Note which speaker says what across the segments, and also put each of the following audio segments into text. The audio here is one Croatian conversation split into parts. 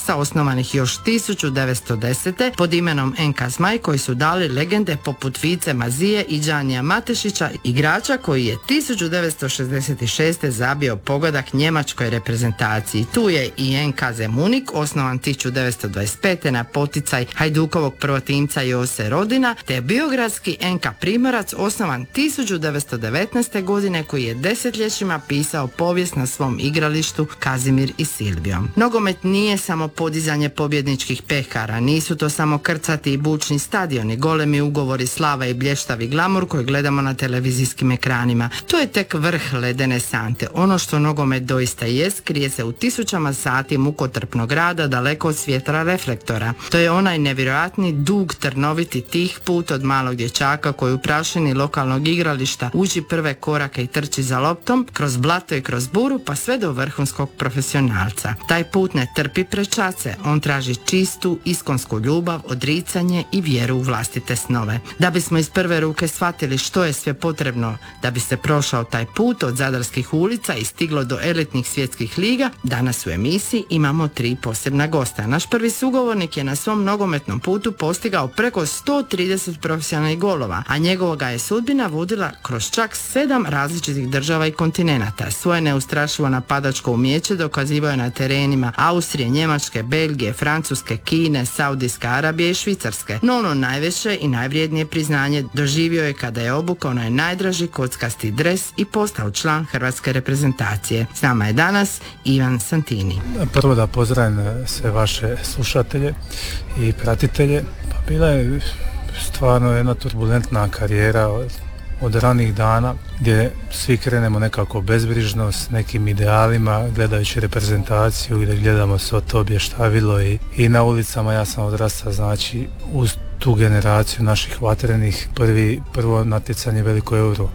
Speaker 1: klasa osnovanih još 1910. pod imenom NK Zmaj, koji su dali legende poput Vice Mazije i Đanija Matešića, igrača koji je 1966. zabio pogodak njemačkoj reprezentaciji. Tu je i NK Zemunik, osnovan 1925. na poticaj Hajdukovog prvotimca Jose Rodina, te biogradski NK Primorac, osnovan 1919. godine, koji je desetljećima pisao povijest na svom igralištu Kazimir i Silvijom. Nogomet nije samo podizanje pobjedničkih pehara, nisu to samo krcati i bučni stadioni, golemi ugovori, slava i blještavi glamur koji gledamo na televizijskim ekranima. To je tek vrh ledene sante. Ono što nogomet doista jest krije se u tisućama sati mukotrpnog rada daleko od svjetla reflektora. To je onaj nevjerojatni, dug, trnoviti, tih put od malog dječaka koji u prašini lokalnog igrališta uči prve korake i trči za loptom, kroz blato i kroz buru, pa sve do vrhunskog profesionalca. Taj put ne trpi prečace, on traži čistu, iskonsku ljubav, odricanje i vjeru u vlastite snove. Da bismo iz prve ruke shvatili što je sve potrebno da bi se prošao taj put od zadarskih ulica i stiglo do elitnih svjetskih liga, danas u emisiji imamo 3 posebna gosta. Naš prvi sugovornik je na svom nogometnom putu postigao preko 130 profesionalnih golova, a njegova je sudbina vodila kroz čak 7 različitih država i kontinenata. Svoje neustrašivo napadačko umijeće dokazivao je na terenima Austrije, Njemačke, Belgije, Francuske, Kine, Saudijske Arabije i Švicarske. No ono najveće i najvrijednije priznanje doživio je kada je obukao onaj najdraži kockasti dres i postao član hrvatske reprezentacije. S nama je danas Ivan Santini.
Speaker 2: Prvo da pozdravim sve vaše slušatelje i pratitelje. Pa bila je stvarno jedna turbulentna karijera od ranih dana gdje svi krenemo nekako bezbrižno s nekim idealima, gledajući reprezentaciju gdje gledamo se od to obještavilo i na ulicama. Ja sam odrastao znači uz tu generaciju naših vatrenih, prvo natjecanje veliko Euro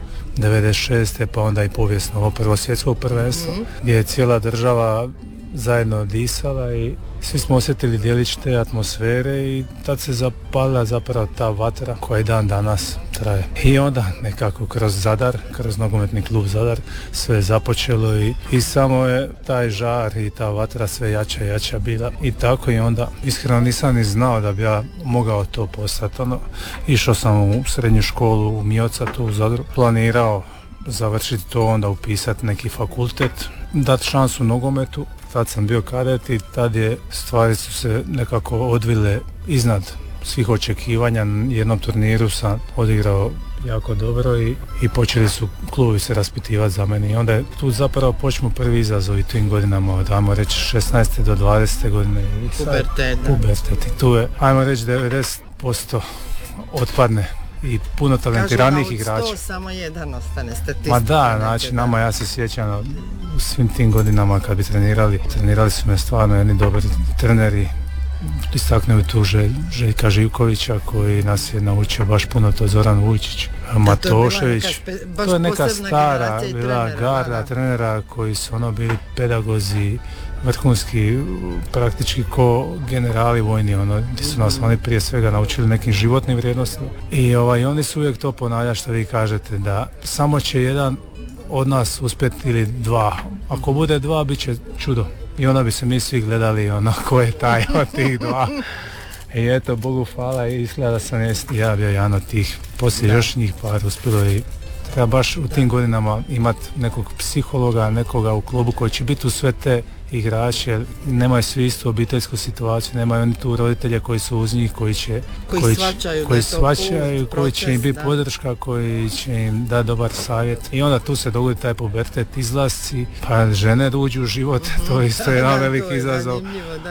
Speaker 2: 96. pa onda i povijesno ovo prvo svjetsko prvenstvo gdje je cijela država zajedno disala i svi smo osjetili djelić te atmosfere i tad se zapalila zapravo ta vatra koja i dan danas traje. I onda nekako kroz Zadar, kroz nogometni klub Zadar sve je započelo i samo je taj žar i ta vatra sve jača i jača bila. I tako i onda iskreno nisam ni znao da bi ja mogao to postati. Išao sam u srednju školu u Mioca tu u Zadru, planirao završiti to, onda upisati neki fakultet, dati šansu nogometu. Tad sam bio kadet i tad je stvari su se nekako odvile iznad svih očekivanja. Na jednom turniru sam odigrao jako dobro i počeli su klubi se raspitivati za mene i onda je tu zapravo počnu prvi izazov i tim godinama od, ajmo reći, 16. do 20. godine. Pubertet. I tu je, ajmo reći, 90% otpadne i puno talentiranih igrača.
Speaker 1: Kažu da od 100 samo jedan ostane statistika.
Speaker 2: Ma da, znači nama, ja se sjećam u svim tim godinama kad bi trenirali su me stvarno jedni dobri treneri. Istaknuo tu Željka Živkovića koji nas je naučio baš puno, to Zoran Vujčić, Matošević. To je neka stara bila garda trenera koji su bili pedagozi vrhunski, praktički ko generali vojni, gdje su nas oni prije svega naučili nekim životnim vrijednostima. I oni su uvijek to ponavljali što vi kažete, da samo će jedan od nas uspjeti ili dva. Ako bude dva, bit će čudo. I onda bi se mi svi gledali ko je taj od tih dva. I eto, Bogu hvala, i izgleda da sam ja bio jedan od tih. Poslije još njih par uspjelo i treba baš u tim godinama imati nekog psihologa, nekoga u klubu koji će biti u sve te igrače. Nemaju svi istu obiteljsku situaciju, nemaju oni tu roditelje koji su uz njih, koji shvaćaju, koji će im biti podrška, koji će im dati dobar savjet. I onda tu se dogodi taj pubertet, izlasci, pa žene uđu u život, to isto je jedan veliki izazov.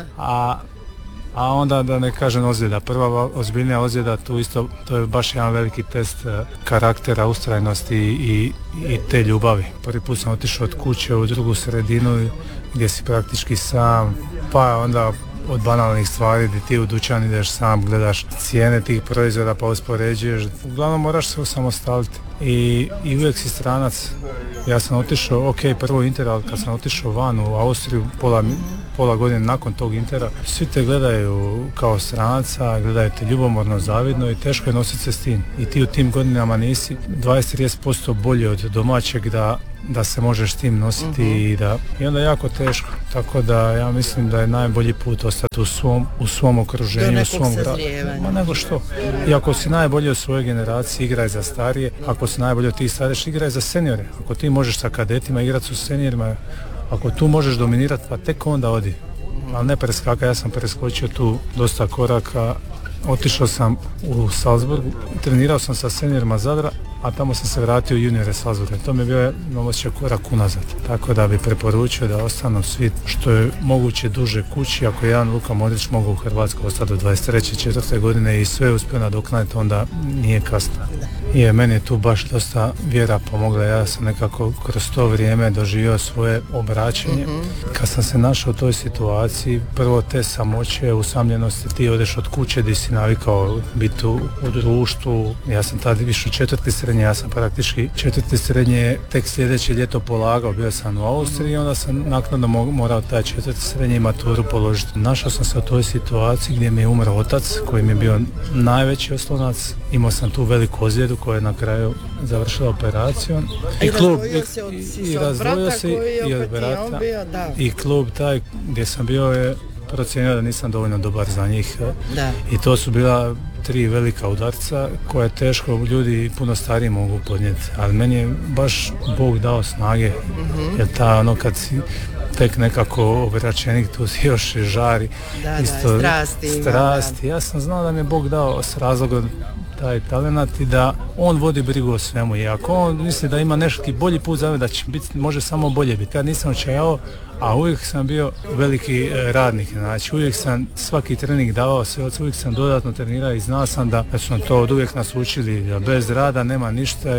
Speaker 2: A onda da ne kažem ozljeda, prva ozbiljnija ozljeda, tu isto, to je baš jedan veliki test karaktera, ustrajnosti i te ljubavi. Prvi put sam otišao od kuće u drugu sredinu gdje si praktički sam, pa onda od banalnih stvari gdje ti u dućan ideš sam, gledaš cijene tih proizvoda pa uspoređuješ, uglavnom moraš se osamostaliti i uvijek si stranac. Ja sam otišao, prvo Inter, ali kad sam otišao van u Austriju, pola godine nakon tog Intera, svi te gledaju kao stranaca, gledaju te ljubomorno, zavidno i teško je nositi se s tim. I ti u tim godinama nisi 20-30% bolji od domaćeg da se možeš s tim nositi i onda je jako teško. Tako da ja mislim da je najbolji put ostati u svom okruženju, u svom gradu. Ma nego što. I ako si najbolji od svoje generacije, igraj za starije. Ako si najbolji od tih starijih, igraj za seniore. Ako ti možeš sa kadetima igrati su seniorima, ako tu možeš dominirati, pa tek onda odi. Ali ne preskaka, ja sam preskočio tu dosta koraka. Otišao sam u Salzburg, trenirao sam sa seniorima Zadra, a tamo sam se vratio u juniore Salzburga. To mi je bio osjećaj korak unazad. Tako da bi preporučio da ostanu svi što je moguće duže kući. Ako je jedan Luka Modrić mogao u Hrvatskoj ostati do 23. 4. godine i sve uspio nadoknaditi, onda nije kasno. I meni je tu baš dosta vjera pomogla. Ja sam nekako kroz to vrijeme doživio svoje obraćenje. Kad sam se našao u toj situaciji, prvo te samoće, usamljenosti, ti odeš od kuće gdje si navikao biti u društvu. Ja sam tad više u 4. srednje, ja sam praktički 4. srednje tek sljedeće ljeto polagao, bio sam u Austriji i onda sam naknadno morao taj 4. srednje maturu položiti. Našao sam se u toj situaciji gdje mi je umro otac koji mi je bio najveći oslonac. Imao sam tu veliku ozljedu koja je na kraju završila operacijom.
Speaker 1: I klub i
Speaker 2: razdvojio se i od brata. I klub taj gdje sam bio je procijenio da nisam dovoljno dobar za njih. Da. I to su bila 3 velika udarca koje teško ljudi puno stariji mogu podnijeti. Ali meni je baš Bog dao snage. Jer kad si tek nekako obraćenik, tu si još žari.
Speaker 1: Isto,
Speaker 2: strasti. Ja sam znao da mi je Bog dao s razlogom taj talenat i da on vodi brigu o svemu. I ako on misli da ima neki bolji put za me, da će biti, može samo bolje biti. Ja nisam očajao, a uvijek sam bio veliki radnik. Znači uvijek sam svaki trening davao sve, uvijek sam dodatno trenirao i znao sam da su nam to od uvijek nas učili, da bez rada nema ništa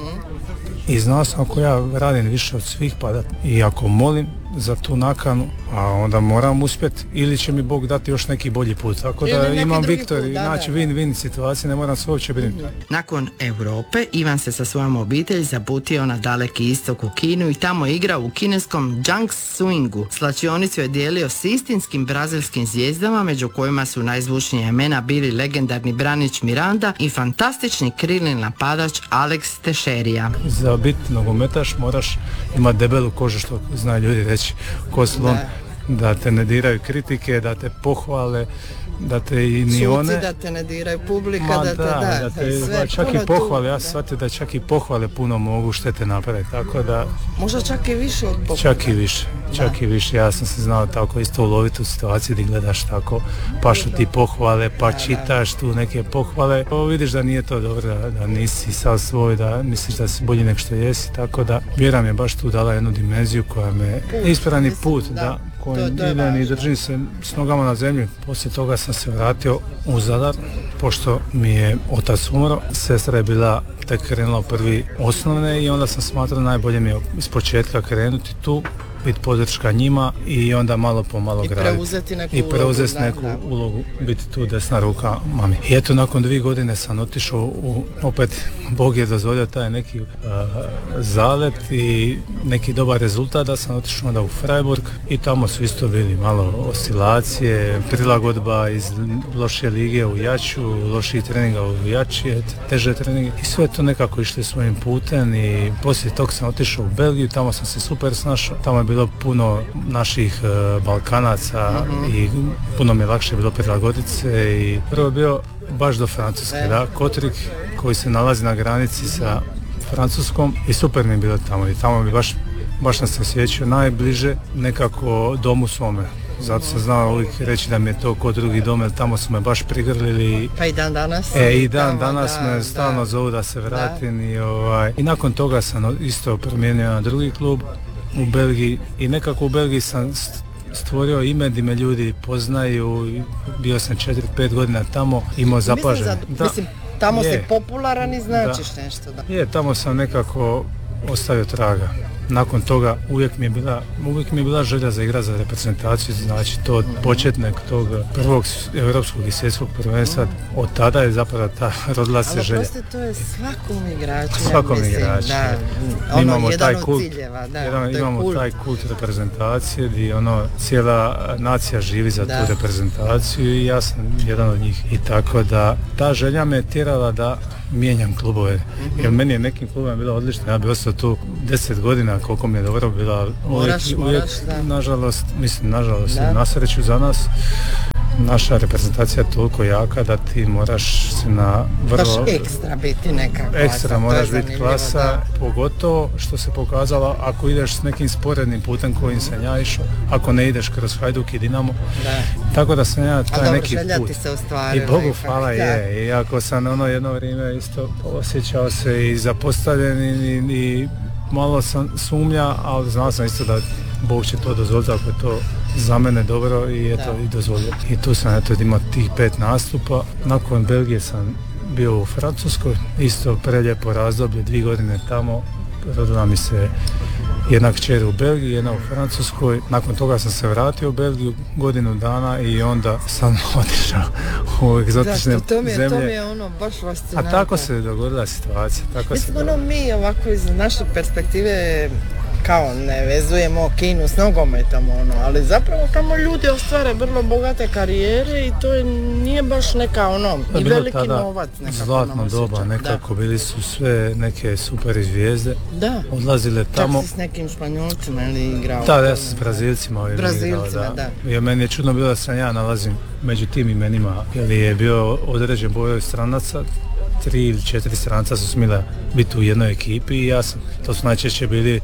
Speaker 2: i znao sam ako ja radim više od svih i ako molim za tu nakanu, a onda moram uspjeti ili će mi Bog dati još neki bolji put. Tako da imam viktoriju, znači win-win situacije, ne moram se uopće brinuti.
Speaker 1: Nakon Europe, Ivan se sa svojom obitelji zaputio na daleki istok u Kinu i tamo igrao u kineskom Jiangsuingu. Slačionicu je dijelio s istinskim brazilskim zvijezdama, među kojima su najzvučnija imena bili legendarni Branić Miranda i fantastični krilni napadač Alex Teixeira.
Speaker 2: Za biti nogometaš moraš imati debelu kožu, što znaju ljudi reći, koslon, da te ne diraju kritike, da te pohvale, da te i ni one...
Speaker 1: da te ne diraju publika, da te sve
Speaker 2: čak i pohvale, ja sam shvatio da čak i pohvale puno mogu štete napraviti, tako da...
Speaker 1: Možda čak i više od pohvale.
Speaker 2: Čak i više, ja sam se znao tako isto uloviti u situaciji gdje gledaš tako, pa što ti pohvale, pa čitaš tu neke pohvale, vidiš da nije to dobro, da nisi sav svoj, da misliš da si bolji nek što jesi, tako da vjera mi je baš tu dala jednu dimenziju koja me ispravni put, kojim idem i držim se s nogama na zemlji. Poslije toga sam se vratio u Zadar, pošto mi je otac umro, sestra je bila tek krenula u prvi osnovne i onda sam smatrao najbolje mi je iz početka krenuti tu, biti podrška njima i onda malo po malo graditi. I preuzeti neku ulogu, biti tu desna ruka mami. I eto, nakon 2 godine sam otišao opet, Bog je dozvolio taj neki zalet i neki dobar rezultat, da sam otišao onda u Freiburg i tamo su isto bili malo oscilacije, prilagodba iz loše lige u jaču, loših treninga u jači, teže treninge i sve to nekako išli svojim putem i poslije tog sam otišao u Belgiju, tamo sam se super snašao, tamo je bilo puno naših Balkanaca i puno mi je lakše bilo prilagoditi se i prvo je bio baš do Francuske, Kotrik koji se nalazi na granici sa Francuskom i super mi je bilo tamo i tamo mi baš sam se osjećao najbliže nekako domu svome. Zato sam znao uvijek reći da mi je to ko drugi dom, jer tamo su me baš prigrlili.
Speaker 1: Pa i dan danas?
Speaker 2: I dan danas me stalno zovu da se vratim i nakon toga sam isto promijenio na drugi klub u Belgiji i nekako u Belgiji sam stvorio ime gdje me ljudi poznaju, bio sam 4-5 godina tamo, imao zapažen.
Speaker 1: Mislim, tamo si popularan i značiš nešto.
Speaker 2: Tamo sam nekako ostavio traga. nakon toga uvijek mi je bila želja za igra za reprezentaciju, znači to od početnog tog prvog europskog i svjetskog prvenstva, od tada je zapravo rodila se želja.
Speaker 1: Ali to je svakom igraču.
Speaker 2: Svakom igraču.
Speaker 1: Da,
Speaker 2: imamo
Speaker 1: jedan
Speaker 2: taj kult,
Speaker 1: ciljeva,
Speaker 2: imamo taj kult reprezentacije gdje cijela nacija živi za tu reprezentaciju i ja sam jedan od njih. I tako da ta želja me je tjerala da mijenjam klubove. Jer meni je nekim klubom bila odlična, ja bi ostao tu 10 godina koliko mi je dobro bila. Uvijek nažalost, i na sreću za nas, naša reprezentacija je toliko jaka da ti moraš se na vrlo...
Speaker 1: Baš ekstra biti neka klasa.
Speaker 2: Ekstra moraš biti klasa, pogotovo što se pokazalo ako ideš s nekim sporednim putem kojim sam ja išao, ako ne ideš kroz Hajduk i Dinamo. Tako da sam ja taj neki put. I Bogu hvala je. I ako sam jedno vrijeme isto osjećao se i zapostavljen i malo sam sumnja, ali znao sam isto da Bog će to dozvoliti ako je to za mene dobro i dozvolio. I tu sam imao tih 5 nastupa. Nakon Belgije sam bio u Francuskoj, isto prelijepo razdoblje, 2 godine tamo. Rodila mi se jedna kćer u Belgiji, jedna u Francuskoj. Nakon toga sam se vratio u Belgiju godinu dana i onda sam otišao u egzotične zemlje.
Speaker 1: To mi je baš fascinantno.
Speaker 2: A tako se dogodila situacija.
Speaker 1: Mi ovako iz naše perspektive kao ne vezujemo Kinu s nogometom, ali zapravo tamo ljudi ostvare vrlo bogate karijere i to nije baš neka i veliki novac.
Speaker 2: Zlatno doba, nekako bili su sve neke super zvijezde.
Speaker 1: Da.
Speaker 2: Odlazile tamo.
Speaker 1: Čak si s nekim Španjolcima ili igrao?
Speaker 2: Da, ja sam s Brazilcima igrao, da. Jer meni je čudno bilo da sam ja nalazim među tim imenima, jer je bio određen broj stranaca, 3 ili 4 stranca su smjela biti u jednoj ekipi i ja sam, to su najčešće bili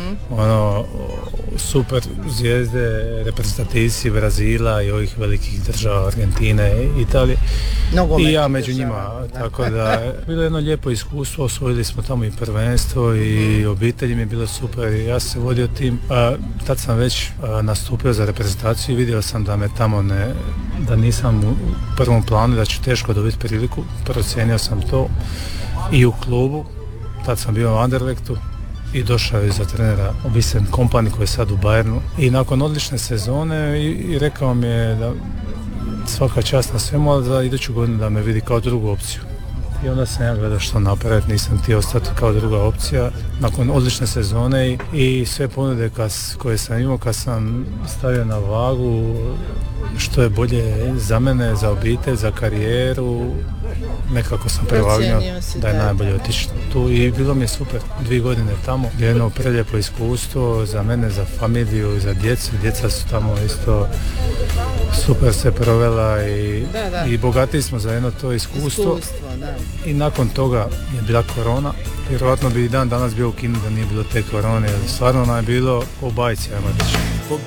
Speaker 2: super zvijezde, reprezentativci Brazila i ovih velikih država, Argentine, Italije. I ja među njima, tako da bilo jedno lijepo iskustvo, osvojili smo tamo i prvenstvo i obitelji mi je bilo super i ja sam se vodio tim. Tad sam već nastupio za reprezentaciju i vidio sam da me tamo da nisam u prvom planu, da ću teško dobiti priliku, procijenio sam to i u klubu, tad sam bio u Anderlechtu i došao je za trenera Vincent Kompany koji je sad u Bayernu i nakon odlične sezone i rekao mi je da svaka čast na svemu, ali za iduću godinu da me vidi kao drugu opciju. I onda sam ja gledao što napraviti, nisam htio ostati kao druga opcija. Nakon odlične sezone i sve ponude koje sam imao, kad sam stavio na vagu što je bolje za mene, za obitelj, za karijeru, nekako sam prevagnuo da je najbolje otići tu i bilo mi je super. 2 godine tamo, jedno prelijepo iskustvo za mene, za familiju, za djecu. Djeca su tamo isto super se provela i bogatiji smo za jedno to iskustvo. I nakon toga je bila korona. Vjerojatno bi i dan danas bio u Kini da nije bilo te korone, ali stvarno je bilo po bajci, ajmo reći.